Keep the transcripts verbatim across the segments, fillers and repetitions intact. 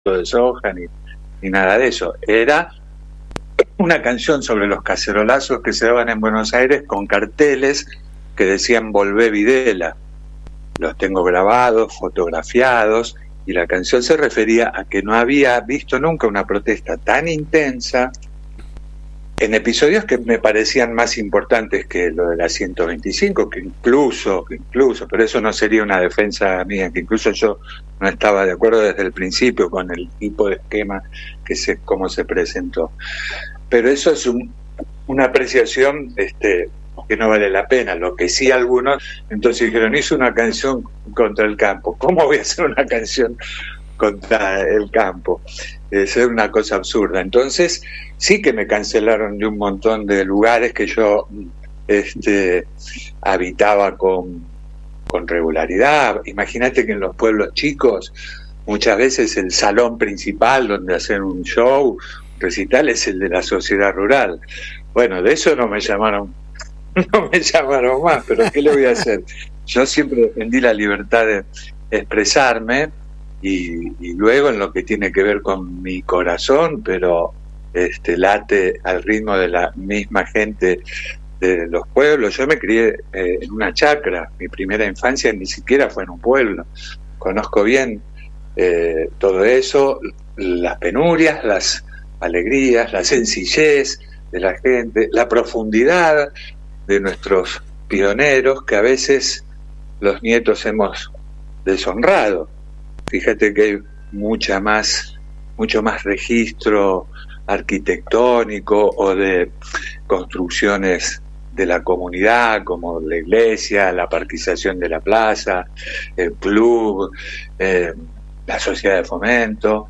de soja ni, ni nada de eso. Era una canción sobre los cacerolazos que se daban en Buenos Aires con carteles que decían Volvé Videla. Los tengo grabados, fotografiados, y la canción se refería a que no había visto nunca una protesta tan intensa en episodios que me parecían más importantes que lo de la ciento veinticinco, que incluso, que incluso, pero eso no sería una defensa mía, que incluso yo no estaba de acuerdo desde el principio con el tipo de esquema que se, cómo se presentó. Pero eso es un, una apreciación este, que no vale la pena. Lo que sí algunos, entonces dijeron, hizo una canción contra el campo. ¿Cómo voy a hacer una canción contra el campo? Es una cosa absurda. Entonces sí que me cancelaron de un montón de lugares que yo este, habitaba con, con regularidad. Imagínate que en los pueblos chicos muchas veces el salón principal donde hacen un show, un recital, es el de la sociedad rural. Bueno, de eso no me llamaron no me llamaron más, pero ¿qué le voy a hacer? Yo siempre defendí la libertad de expresarme y, y luego en lo que tiene que ver con mi corazón, pero este late al ritmo de la misma gente de los pueblos. Yo me crié eh, en una chacra, mi primera infancia ni siquiera fue en un pueblo. Conozco bien eh, todo eso, las penurias, las alegrías, la sencillez de la gente, la profundidad de nuestros pioneros que a veces los nietos hemos deshonrado. Fíjate que hay mucha más, mucho más registro arquitectónico o de construcciones de la comunidad, como la iglesia, la parquización de la plaza, el club, eh, la sociedad de fomento,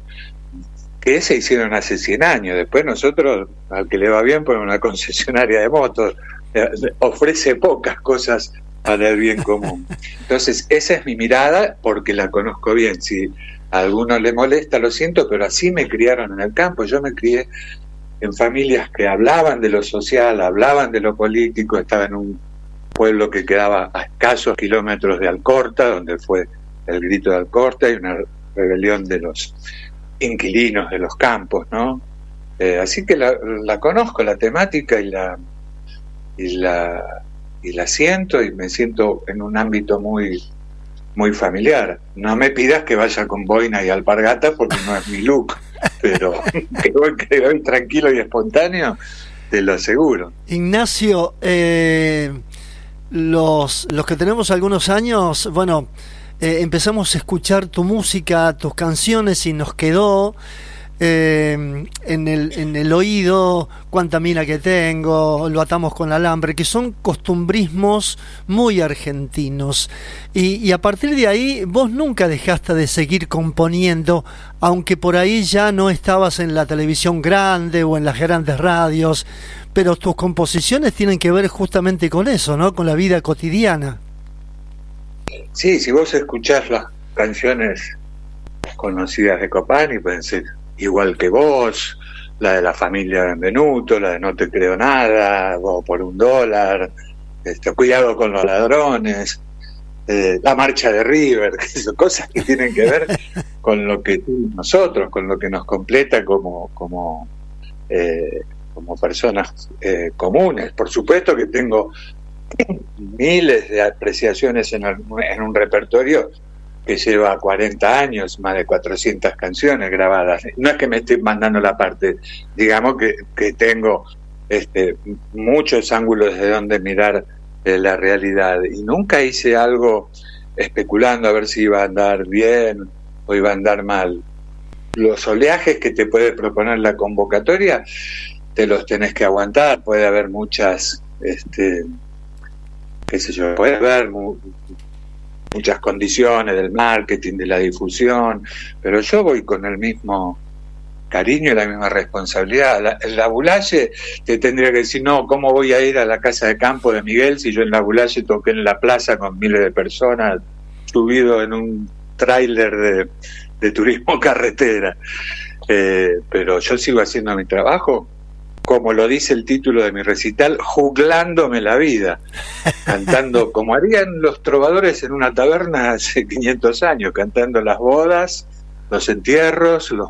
que se hicieron hace cien años. Después nosotros, al que le va bien, ponemos una concesionaria de motos, eh, ofrece pocas cosas para el bien común. Entonces, esa es mi mirada porque la conozco bien. Si a alguno le molesta, lo siento, pero así me criaron en el campo. Yo me crié en familias que hablaban de lo social, hablaban de lo político. Estaba en un pueblo que quedaba a escasos kilómetros de Alcorta, donde fue el grito de Alcorta y una rebelión de los inquilinos de los campos, ¿no? Eh, así que la, la conozco, la temática, y la y la y la siento, y me siento en un ámbito muy muy familiar. No me pidas que vaya con boina y alpargata porque no es mi look, pero que voy, que voy tranquilo y espontáneo, te lo aseguro. Ignacio, eh, los los que tenemos algunos años, bueno, eh, empezamos a escuchar tu música, tus canciones, y nos quedó eh, en el en el oído Cuánta mina que tengo, Lo atamos con alambre, que son costumbrismos muy argentinos, y, y a partir de ahí vos nunca dejaste de seguir componiendo, aunque por ahí ya no estabas en la televisión grande o en las grandes radios, pero tus composiciones tienen que ver justamente con eso, ¿no? Con la vida cotidiana. Sí, si vos escuchás las canciones conocidas de Copani, pueden ser Igual que vos, la de la familia Benvenuto, la de No te creo nada, o Por un dólar, este, Cuidado con los ladrones, eh, La marcha de River, que son cosas que tienen que ver con lo que nosotros, con lo que nos completa como como eh, como personas eh, comunes. Por supuesto que tengo miles de apreciaciones en, el, en un repertorio que lleva cuarenta años, más de cuatrocientas canciones grabadas. No es que me esté mandando la parte, digamos que, que tengo este, muchos ángulos de donde mirar eh, la realidad, y nunca hice algo especulando a ver si iba a andar bien o iba a andar mal. Los oleajes que te puede proponer la convocatoria te los tenés que aguantar. Puede haber muchas este qué sé yo, puede haber mu- muchas condiciones del marketing, de la difusión, pero yo voy con el mismo cariño y la misma responsabilidad. La, la Bulaye te tendría que decir, no, ¿cómo voy a ir a la casa de campo de Miguel si yo en la Bulaye toqué en la plaza con miles de personas, subido en un tráiler de, de turismo carretera? Eh, pero yo sigo haciendo mi trabajo, como lo dice el título de mi recital, juglándome la vida, cantando como harían los trovadores en una taberna hace quinientos años, cantando las bodas, los entierros, los